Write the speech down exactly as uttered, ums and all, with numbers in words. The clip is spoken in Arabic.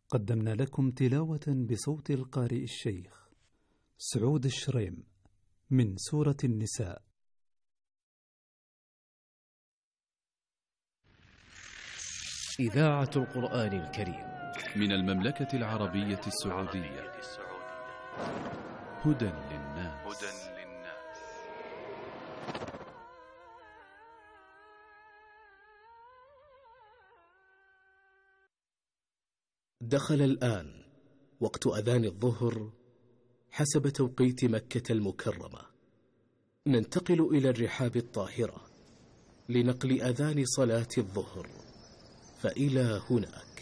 قدمنا لكم تلاوة بصوت القارئ الشيخ سعود الشريم من سورة النساء. إذاعة القرآن الكريم من المملكة العربية السعودية. هدى للناس. دخل الآن وقت أذان الظهر حسب توقيت مكة المكرمة. ننتقل إلى الرحاب الطاهرة لنقل أذان صلاة الظهر، فإلى هناك.